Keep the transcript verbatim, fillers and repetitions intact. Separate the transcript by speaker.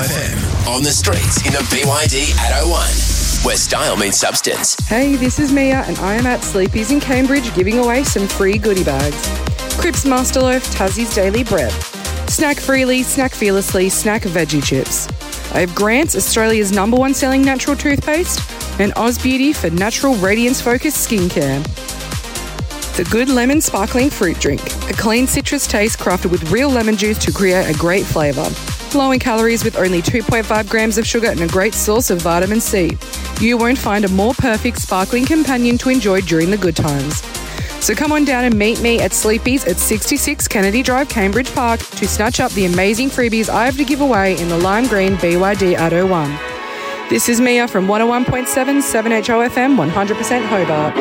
Speaker 1: F M. On the streets in the B Y D at oh one, where style meets substance.
Speaker 2: Hey, this is Mia and I am at Sleepy's in Cambridge giving away some free goodie bags. Cripps Master Loaf, Tassie's Daily Bread. Snack freely, snack fearlessly, snack veggie chips. I have Grant's, Australia's number one selling natural toothpaste, and Oz Beauty for natural radiance-focused skincare. The Good Lemon Sparkling Fruit Drink, a clean citrus taste crafted with real lemon juice to create a great flavour. Low in calories with only two point five grams of sugar and a great source of vitamin C. You won't find a more perfect sparkling companion to enjoy during the good times. So come on down and meet me at Sleepy's at sixty-six Kennedy Drive, Cambridge Park to snatch up the amazing freebies I have to give away in the lime green B Y D at oh one. This is Mia from one oh one point seven seven H O F M, one hundred percent Hobart.